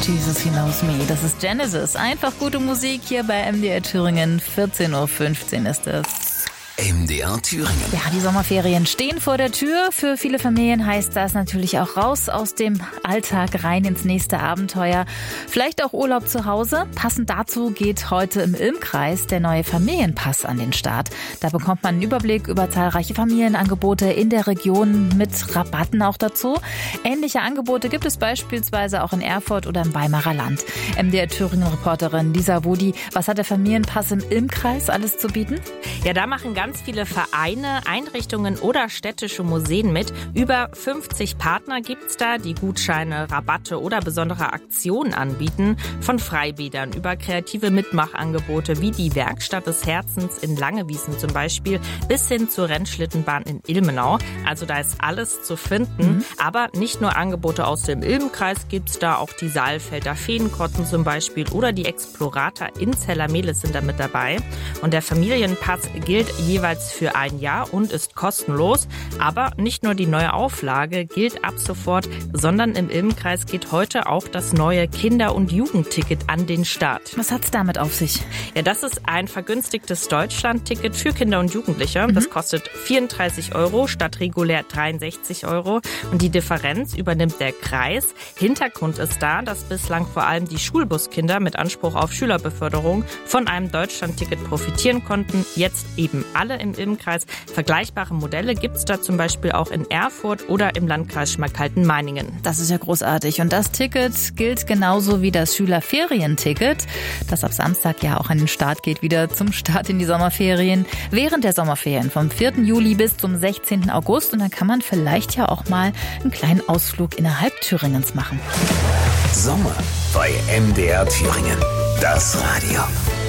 Jesus He Knows Me. Das ist Genesis. Einfach gute Musik hier bei MDR Thüringen. 14.15 Uhr ist es. MDR Thüringen. Ja, die Sommerferien stehen vor der Tür. Für viele Familien heißt das natürlich auch raus aus dem Alltag, rein ins nächste Abenteuer. Vielleicht auch Urlaub zu Hause. Passend dazu geht heute im Ilm-Kreis der neue Familienpass an den Start. Da bekommt man einen Überblick über zahlreiche Familienangebote in der Region mit Rabatten auch dazu. Ähnliche Angebote gibt es beispielsweise auch in Erfurt oder im Weimarer Land. MDR Thüringen-Reporterin Lisa Wudi, was hat der Familienpass im Ilm-Kreis alles zu bieten? Ja, da machen ganz viele Vereine, Einrichtungen oder städtische Museen mit. Über 50 Partner gibt's da, die Gutscheine, Rabatte oder besondere Aktionen anbieten. Von Freibädern über kreative Mitmachangebote wie die Werkstatt des Herzens in Langewiesen zum Beispiel bis hin zur Rennschlittenbahn in Ilmenau. Also da ist alles zu finden. Aber nicht nur Angebote aus dem Ilm-Kreis gibt's da, auch die Saalfelder Feenkotten zum Beispiel oder die Explorator in Zellermehle sind da mit dabei. Und der Familienpass gilt jeweils für ein Jahr und ist kostenlos. Aber nicht nur die neue Auflage gilt ab sofort, sondern im Ilm-Kreis geht heute auch das neue Kinder- und Jugendticket an den Start. Was hat's damit auf sich? Ja, das ist ein vergünstigtes Deutschland-Ticket für Kinder und Jugendliche. Das kostet 34 € statt regulär 63 €. Und die Differenz übernimmt der Kreis. Hintergrund ist da, dass bislang vor allem die Schulbuskinder mit Anspruch auf Schülerbeförderung von einem Deutschland-Ticket profitieren konnten. Jetzt eben alle im Ilm-Kreis. Vergleichbare Modelle gibt's da zum Beispiel auch in Erfurt oder im Landkreis Schmalkalden-Meiningen. Das ist ja großartig. Und das Ticket gilt genauso wie das Schülerferienticket, das ab Samstag ja auch an den Start geht, wieder zum Start in die Sommerferien. Während der Sommerferien vom 4. Juli bis zum 16. August. Und dann kann man vielleicht ja auch mal einen kleinen Ausflug innerhalb Thüringens machen. Sommer bei MDR Thüringen. Das Radio.